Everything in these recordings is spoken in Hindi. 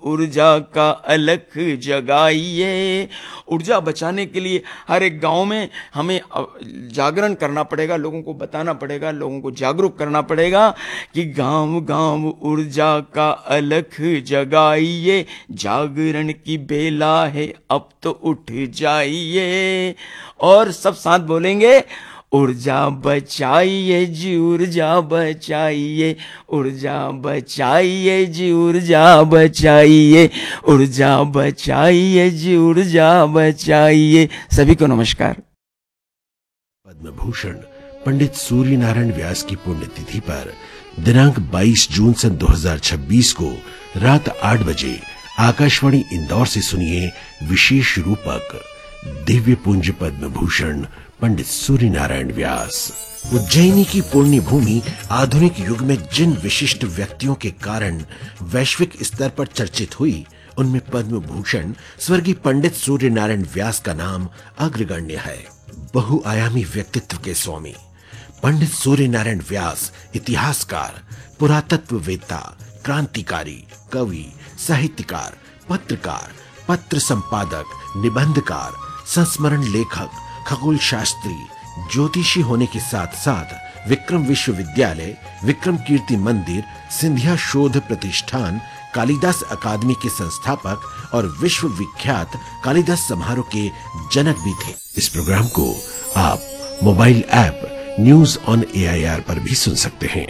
ऊर्जा का अलख जगाइए। ऊर्जा बचाने के लिए हर एक गांव में हमें जागरण करना पड़ेगा, लोगों को बताना पड़ेगा, लोगों को जागरूक करना पड़ेगा कि गांव गांव ऊर्जा का अलख जगाइए, जागरण की बेला है अब तो उठ जाइए। और सब साथ बोलेंगे, ऊर्जा बचाइए जी, ऊर्जा बचाइए, ऊर्जा बचाइए जी, ऊर्जा बचाइए, ऊर्जा बचाइए जी, ऊर्जा बचाइए। सभी को नमस्कार। पद्म भूषण पंडित सूर्यनारायण व्यास की पुण्यतिथि पर दिनांक 22 जून सन 2026 को रात 8 बजे आकाशवाणी इंदौर से सुनिए विशेष रूपक दिव्य पुंज पद्म भूषण पंडित सूर्यनारायण व्यास। उज्जैनी की पुण्य भूमि आधुनिक युग में जिन विशिष्ट व्यक्तियों के कारण वैश्विक स्तर पर चर्चित हुई, उनमें पद्म भूषण स्वर्गीय पंडित सूर्यनारायण व्यास का नाम अग्रगण्य है। बहुआयामी व्यक्तित्व के स्वामी पंडित सूर्यनारायण व्यास इतिहासकार, पुरातत्ववेत्ता, क्रांतिकारी, कवि, साहित्यकार, पत्रकार, पत्र संपादक, निबंधकार, संस्मरण लेखक, खगोल शास्त्री, ज्योतिषी होने के साथ साथ विक्रम विश्वविद्यालय, विक्रम कीर्ति मंदिर, सिंधिया शोध प्रतिष्ठान, कालिदास अकादमी के संस्थापक और विश्व विख्यात कालिदास समारोह के जनक भी थे। इस प्रोग्राम को आप mobile app news on AIR पर भी सुन सकते हैं।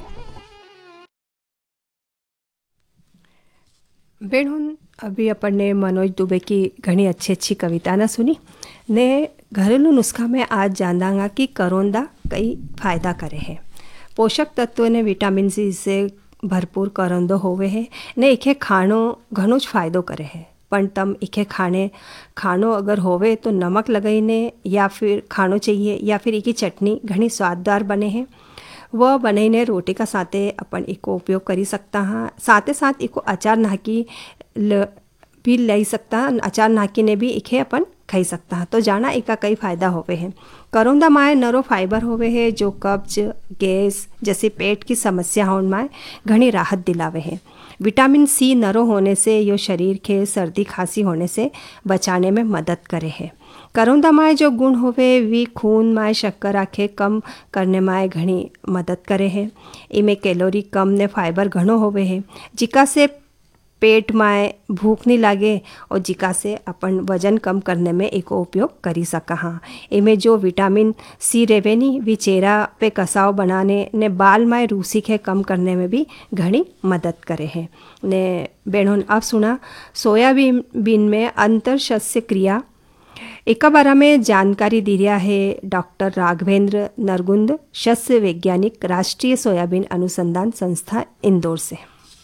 बेणुन अभी अपन ने मनोज दुबे की घनी अच्छी अच्छी कविता ना सुनी ने घरेलू नुस्खा में आज जानांगा कि करोंदा कई फायदा करे हैं। पोषक तत्व ने विटामिन सी से भरपूर करोंदो होवे है ने इखे खाणो घणो ज फायदो करे है। पण तम इखे खाणो अगर होवे तो नमक लगाईने या फिर खाणो चाहिए या फिर इकी चटनी घनी स्वाददार बने हैं। वह बनाईने रोटी का साथे अपन इको उपयोग करी सकता हाँ। साथे साथ इको अचार नाकी भी लाई सकता, अचार नाकी ने भी इखे अपन खाई सकता है। तो जाना इका कई फायदा होवे हैं। करोंदा माए नरो फाइबर होवे है जो कब्ज, गैस जैसे पेट की समस्या होने माए घनी राहत दिलावे है। विटामिन सी नरो होने से यो शरीर के सर्दी खांसी होने से बचाने में मदद करे है। करोंदा माए जो गुण होवे वी खून माए शक्कर आखे कम करने माए घनी मदद करे है। इमें कैलोरी कम ने फाइबर घणो होवे है, जिका से पेट माए भूख नहीं लागे और जिका से अपन वजन कम करने में एको उपयोग करी सका हाँ। इमें जो विटामिन सी रेवेनी वी चेहरा पे कसाव बनाने ने बाल माए रूसी के कम करने में भी घनी मदद करे हैं ने। बेणोन अब सुना सोयाबीन में अंतर शस्य क्रिया एक बारे में जानकारी दी रहा है डॉक्टर राघवेंद्र नरगुंद, शस्य वैज्ञानिक, राष्ट्रीय सोयाबीन अनुसंधान संस्था इंदौर से।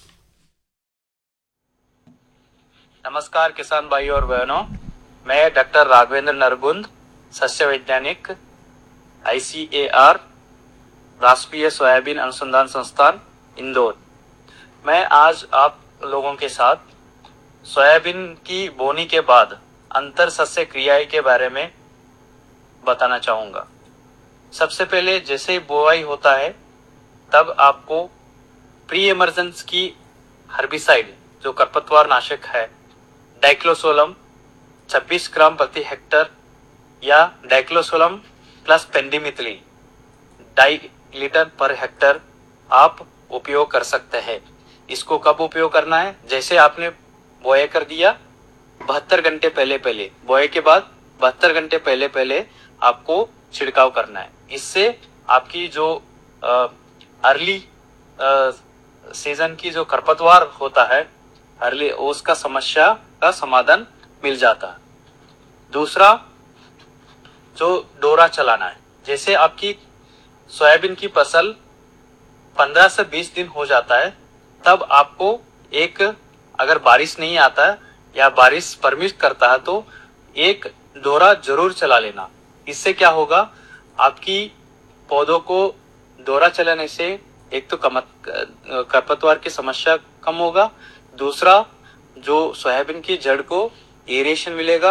नमस्कार किसान भाई और बहनों, मैं डॉक्टर राघवेंद्र नरगुंद, सस्य वैज्ञानिक, ICAR, राष्ट्रीय सोयाबीन अनुसंधान संस्थान इंदौर। मैं आज आप लोगों के साथ सोयाबीन की बोनी के बाद अंतर सस्य क्रिया के बारे में बताना चाहूँगा। सबसे पहले जैसे ही बुआई होता है तब आपको प्री इमर्जेंस की हर्बिसाइड जो खरपतवार नाशक है डाइक्लोसोलम 26 ग्राम प्रति हेक्टर या डाइक्लोसोलम प्लस पेंडिमिथिलिन 2.5 लीटर पर हेक्टर आप उपयोग कर सकते हैं। इसको कब उपयोग करना है? जैसे आपने बोए कर दिया 72 घंटे पहले बोए के बाद 72 घंटे पहले आपको छिड़काव करना है। इससे आपकी जो अर्ली सीजन की जो खरपतवार होता है अर्ली उसका समस्या का समाधान मिल जाता है। दूसरा जो डोरा चलाना है, जैसे आपकी सोयाबीन की फसल 15 से 20 दिन हो जाता है तब आपको एक अगर बारिश नहीं आता है या बारिश परमिट करता है तो एक डोरा जरूर चला लेना। इससे क्या होगा, आपकी पौधों को डोरा चलाने से एक तो खरपतवार की समस्या कम होगा, दूसरा जो सोयाबीन की जड़ को एरेशन मिलेगा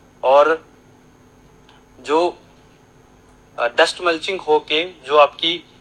और जो डस्ट मल्चिंग होके जो आपकी